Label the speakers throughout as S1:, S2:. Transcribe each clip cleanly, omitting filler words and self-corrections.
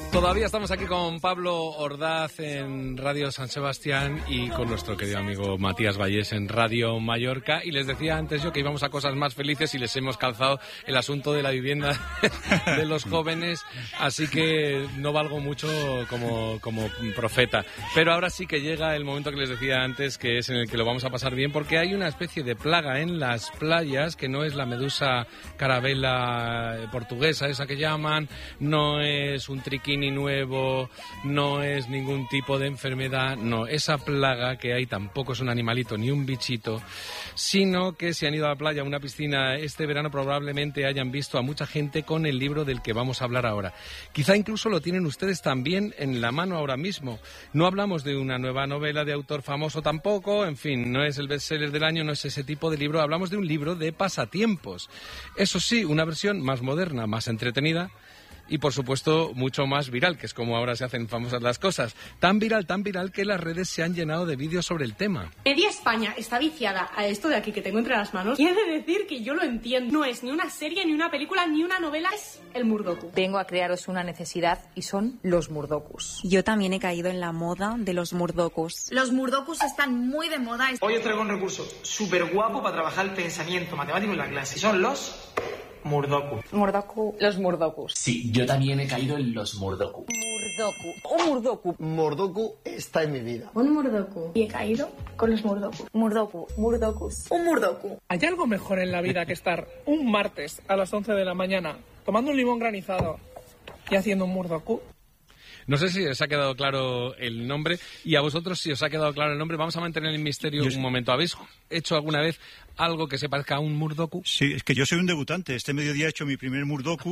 S1: Todavía estamos aquí con Pablo Ordaz en Radio San Sebastián y con nuestro querido amigo Matías Vallés en Radio Mallorca. Y les decía antes yo que íbamos a cosas más felices y les hemos calzado el asunto de la vivienda de los jóvenes, así que no valgo mucho como profeta. Pero ahora sí que llega el momento que les decía antes, que es en el que lo vamos a pasar bien, porque hay una especie de plaga en las playas que no es la medusa carabela portuguesa, esa que llaman, no es un triquini nuevo, no es ningún tipo de enfermedad, no, esa plaga que hay tampoco es un animalito ni un bichito, sino que si han ido a la playa, a una piscina este verano, probablemente hayan visto a mucha gente con el libro del que vamos a hablar ahora. Quizá incluso lo tienen ustedes también en la mano ahora mismo. No hablamos de una nueva novela de autor famoso tampoco, en fin, no es el bestseller del año, no es ese tipo de libro, hablamos de un libro de pasatiempos. Eso sí, una versión más moderna, más entretenida, y por supuesto mucho más viral, que es como ahora se hacen famosas las cosas. Tan viral que las redes se han llenado de vídeos sobre el tema.
S2: Media España está viciada a esto de aquí que tengo entre las manos. Quiere decir que yo lo entiendo. No es ni una serie, ni una película, ni una novela, es el Murdoku.
S3: Vengo a crearos una necesidad y son los Murdokus.
S4: Yo también he caído en la moda de los Murdokus.
S5: Los Murdokus están muy de moda.
S6: Hoy os traigo un recurso súper guapo para trabajar el pensamiento matemático en la clase. Son los Murdoku.
S3: Murdoku. Los Murdokus.
S7: Sí, yo también he caído en los Murdoku.
S3: Murdoku. Un Murdoku.
S8: Murdoku está en mi vida.
S2: Un Murdoku. Y he caído con los Murdoku.
S3: Murdoku. Murdokus.
S5: Un Murdoku.
S9: ¿Hay algo mejor en la vida que estar un martes a las 11 de la mañana tomando un limón granizado y haciendo un Murdoku?
S1: No sé si os ha quedado claro el nombre, y a vosotros si os ha quedado claro el nombre. Vamos a mantener el misterio un momento. ¿Habéis hecho alguna vez algo que se parezca a un Murdoku?
S10: Sí, es que yo soy un debutante. Este mediodía he hecho mi primer Murdoku.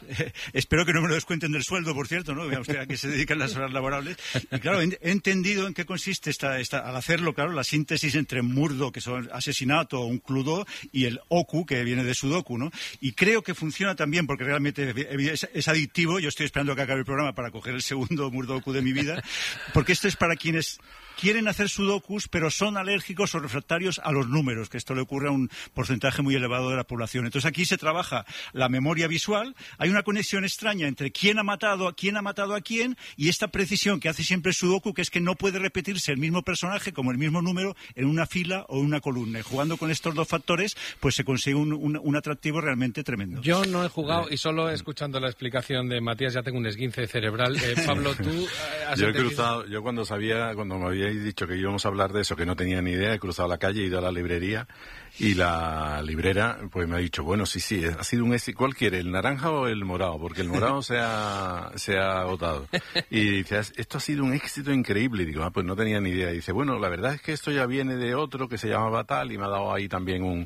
S10: Espero que no me lo descuenten del sueldo, por cierto, ¿no? Vea usted a qué se dedican las horas laborables. Y claro, he entendido en qué consiste al hacerlo, claro, la síntesis entre Murdo, que son asesinato, un cludo, y el Oku, que viene de Sudoku, ¿no? Y creo que funciona también, porque realmente es adictivo. Yo estoy esperando a que acabe el programa para coger el segundo Murdoku de mi vida, porque esto es para quienes quieren hacer sudokus, pero son alérgicos o refractarios a los números, que esto le ocurre a un porcentaje muy elevado de la población. Entonces aquí se trabaja la memoria visual, hay una conexión extraña entre quién ha matado a quién, y esta precisión que hace siempre el sudoku, que es que no puede repetirse el mismo personaje como el mismo número en una fila o en una columna. Y jugando con estos dos factores, pues se consigue un atractivo realmente tremendo.
S1: Yo no he jugado, y solo escuchando la explicación de Matías ya tengo un esguince cerebral. Pablo, tú has
S11: Yo he cruzado, cuando me habíais dicho que íbamos a hablar de eso, que no tenía ni idea, he cruzado la calle, he ido a la librería, y la librera pues me ha dicho, bueno, sí, ha sido un éxito. ¿Cuál quiere, el naranja o el morado? Porque el morado se ha agotado. Y dice, esto ha sido un éxito increíble. Y digo, pues no tenía ni idea. Y dice, bueno, la verdad es que esto ya viene de otro que se llamaba tal, y me ha dado ahí también un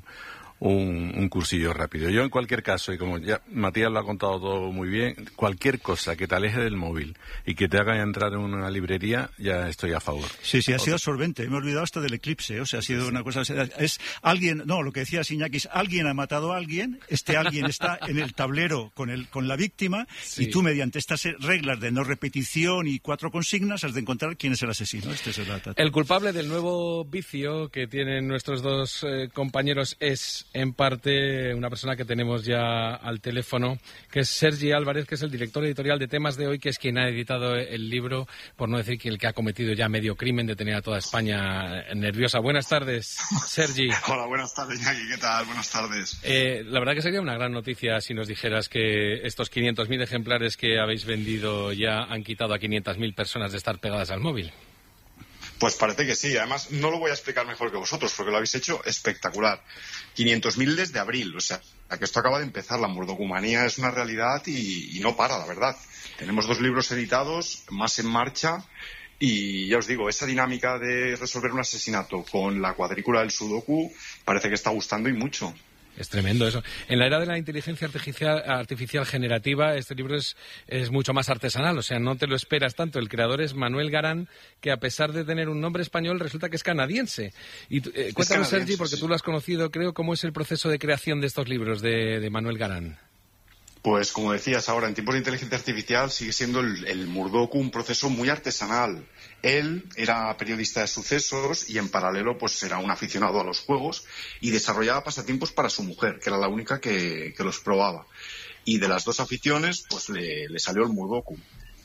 S11: cursillo rápido. Yo en cualquier caso, y como ya Matías lo ha contado todo muy bien, cualquier cosa que te aleje del móvil y que te haga entrar en una librería, ya estoy a favor.
S10: Sí, ha sido absorbente. Me he olvidado hasta del eclipse, o sea, ha sido una cosa... Es alguien, no, lo que decía Iñaki es, alguien ha matado a alguien, este alguien está en el tablero con la víctima, y tú mediante estas reglas de no repetición y 4 consignas has de encontrar quién es el asesino. Este es
S1: el culpable del nuevo vicio que tienen nuestros dos compañeros es en parte una persona que tenemos ya al teléfono, que es Sergi Álvarez, que es el director editorial de Temas de Hoy, que es quien ha editado el libro, por no decir que el que ha cometido ya medio crimen de tener a toda España nerviosa. Buenas tardes, Sergi.
S12: Hola, buenas tardes, Iñaki, ¿qué tal? Buenas tardes.
S1: La verdad que sería una gran noticia si nos dijeras que estos 500.000 ejemplares que habéis vendido ya han quitado a 500.000 personas de estar pegadas al móvil.
S12: Pues parece que sí. Además, no lo voy a explicar mejor que vosotros, porque lo habéis hecho espectacular. 500.000 desde abril, o sea, que esto acaba de empezar. La murdocumanía es una realidad y no para, la verdad. Tenemos 2 libros editados, más en marcha, y ya os digo, esa dinámica de resolver un asesinato con la cuadrícula del sudoku parece que está gustando y mucho.
S1: Es tremendo eso. En la era de la inteligencia artificial generativa, este libro es mucho más artesanal, o sea, no te lo esperas tanto. El creador es Manuel Garán, que a pesar de tener un nombre español, resulta que es canadiense. Y cuéntanos, Sergi, porque tú lo has conocido, creo, ¿cómo es el proceso de creación de estos libros de Manuel Garán?
S12: Pues como decías ahora, en tiempos de inteligencia artificial sigue siendo el Murdoku un proceso muy artesanal. Él era periodista de sucesos y en paralelo pues era un aficionado a los juegos y desarrollaba pasatiempos para su mujer, que era la única que los probaba. Y de las 2 aficiones pues le salió el Murdoku.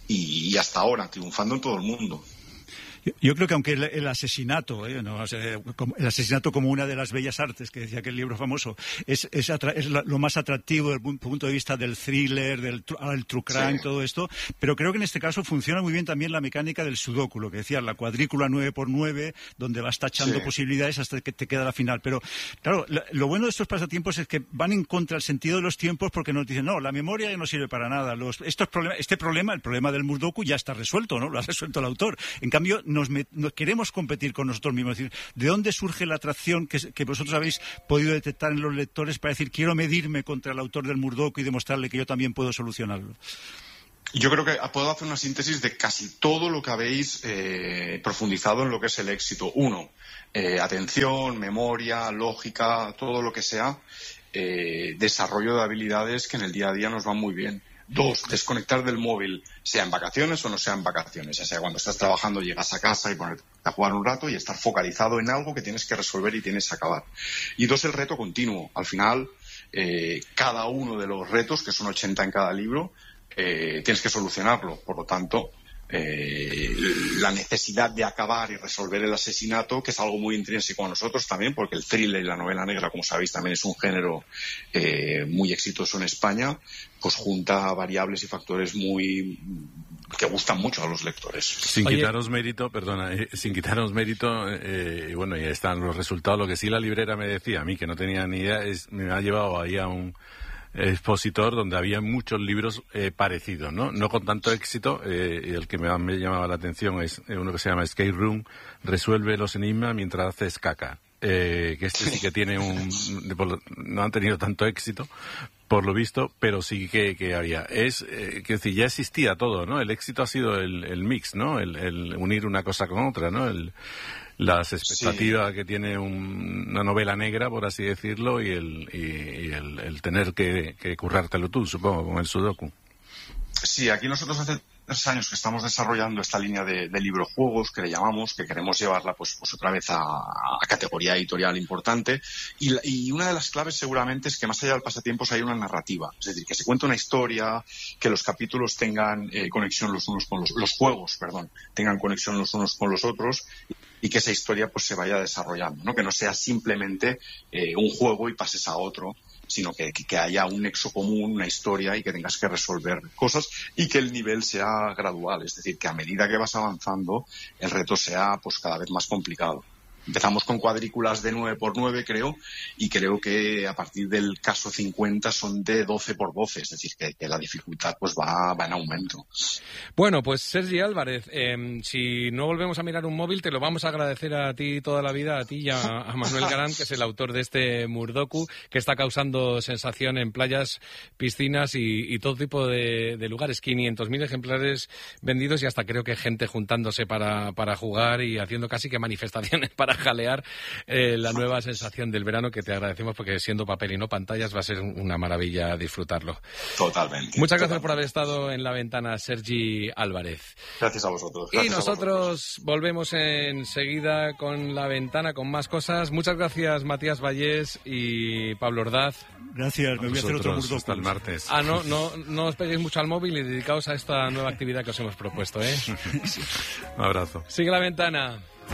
S12: y hasta ahora triunfando en todo el mundo.
S10: Yo creo que aunque el asesinato, ¿no? O sea, el asesinato como una de las bellas artes, que decía aquel libro famoso, es lo más atractivo desde el punto de vista del thriller, del true crime, sí, todo esto, pero creo que en este caso funciona muy bien también la mecánica del sudoku, lo que decía, la cuadrícula 9x9, donde vas tachando posibilidades hasta que te queda la final. Pero, claro, lo bueno de estos pasatiempos es que van en contra del sentido de los tiempos, porque nos dicen, no, la memoria ya no sirve para nada. El problema del Murdoku ya está resuelto, ¿no? Lo ha resuelto el autor. En cambio, nos queremos competir con nosotros mismos. Es decir, ¿de dónde surge la atracción que vosotros habéis podido detectar en los lectores para decir, quiero medirme contra el autor del Murdoku y demostrarle que yo también puedo solucionarlo?
S12: Yo creo que puedo hacer una síntesis de casi todo lo que habéis profundizado en lo que es el éxito. Uno, atención, memoria, lógica, todo lo que sea, desarrollo de habilidades que en el día a día nos van muy bien. Dos, desconectar del móvil, sea en vacaciones o no sea en vacaciones. Ya sea cuando estás trabajando, llegas a casa y ponerte a jugar un rato y estar focalizado en algo que tienes que resolver y tienes que acabar. Y dos, el reto continuo. Al final, cada uno de los retos, que son 80 en cada libro, tienes que solucionarlo. Por lo tanto, la necesidad de acabar y resolver el asesinato, que es algo muy intrínseco a nosotros también, porque el thriller y la novela negra, como sabéis, también es un género muy exitoso en España, pues junta variables y factores que gustan mucho a los lectores.
S11: Sin quitaros mérito, y bueno, y están los resultados. Lo que sí la librera me decía a mí, que no tenía ni idea, me ha llevado ahí a un expositor donde había muchos libros parecidos, ¿no? No con tanto éxito, y el que me llamaba la atención es uno que se llama Escape Room, resuelve los enigmas mientras haces caca. Que este sí que tiene no han tenido tanto éxito, por lo visto, pero sí que había. Que decir, ya existía todo, ¿no? El éxito ha sido el mix, ¿no? El unir una cosa con otra, ¿no? Las expectativas que tiene una novela negra, por así decirlo, y el tener que currártelo tú, supongo, con el sudoku.
S12: Sí, aquí nosotros hace 3 años que estamos desarrollando esta línea de librojuegos, que le llamamos, que queremos llevarla pues otra vez a categoría editorial importante, y una de las claves seguramente es que más allá del pasatiempos hay una narrativa, es decir, que se cuente una historia, que los capítulos tengan conexión los juegos, tengan conexión los unos con los otros, y que esa historia pues se vaya desarrollando, ¿no? Que no sea simplemente un juego y pases a otro, sino que haya un nexo común, una historia, y que tengas que resolver cosas, y que el nivel sea gradual, es decir, que a medida que vas avanzando el reto sea pues cada vez más complicado. Empezamos con cuadrículas de 9x9, creo, y creo que a partir del caso 50 son de 12x12, es decir, que la dificultad pues va en aumento.
S1: Bueno, pues Sergi Álvarez, si no volvemos a mirar un móvil, te lo vamos a agradecer a ti toda la vida, a ti y a Manuel Garán, que es el autor de este Murdoku, que está causando sensación en playas, piscinas y todo tipo de lugares. 500.000 ejemplares vendidos y hasta creo que gente juntándose para jugar y haciendo casi que manifestaciones para jalear la nueva sensación del verano, que te agradecemos porque siendo papel y no pantallas va a ser una maravilla disfrutarlo.
S12: Totalmente.
S1: Muchas gracias por haber estado en La Ventana, Sergi Álvarez.
S12: Gracias a vosotros.
S1: Y nosotros volvemos enseguida con La Ventana, con más cosas. Muchas gracias, Matías Vallés y Pablo Ordaz.
S10: Gracias, me voy a hacer otro Murdoku.
S11: Hasta el martes.
S1: No os peguéis mucho al móvil y dedicaos a esta nueva actividad que os hemos propuesto, ¿eh?
S11: Un abrazo.
S1: Sigue La Ventana.